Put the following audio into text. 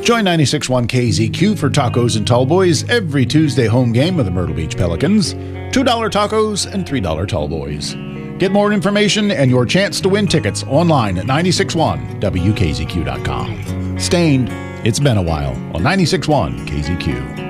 Join 96.1 KZQ for tacos and tall boys every Tuesday home game of the Myrtle Beach Pelicans. $2 tacos and $3 tall boys. Get more information and your chance to win tickets online at 961WKZQ.com. Stained, it's been a while on 96.1 KZQ.